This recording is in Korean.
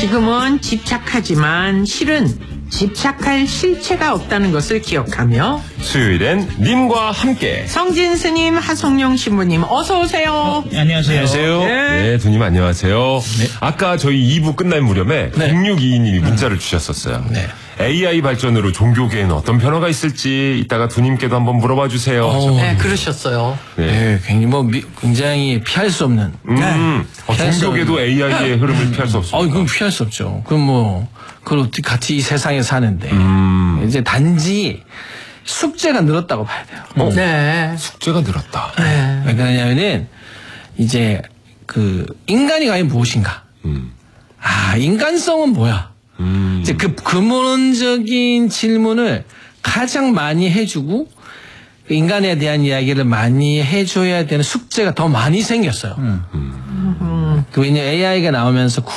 지금은 집착하지만 실은 집착할 실체가 없다는 것을 기억하며 수요일엔 님과 함께. 성진 스님, 하성룡 신부님 어서 오세요. 안녕하세요. 안녕하세요. 네. 네, 두님 안녕하세요. 네. 아까 저희 2부 끝날 무렵에 네. 0622님이 문자를 주셨었어요. 네. AI 발전으로 종교계에는 어떤 변화가 있을지 이따가 두님께도 한번 물어봐 주세요. 네, 그러셨어요. 네, 굉장히 피할 수 없는. 피할 수 종교계도 없는. AI의 흐름을 피할 수 없습니다. 그건 피할 수 없죠. 그걸 어떻게 같이 이 세상에 사는데. 이제 단지 숙제가 늘었다고 봐야 돼요. 네. 숙제가 늘었다. 왜 그러냐면은, 이제, 인간이 과연 무엇인가? 인간성은 뭐야? 이제 그 근본적인 질문을 가장 많이 해주고, 인간에 대한 이야기를 많이 해줘야 되는 숙제가 더 많이 생겼어요. 왜냐면 AI가 나오면서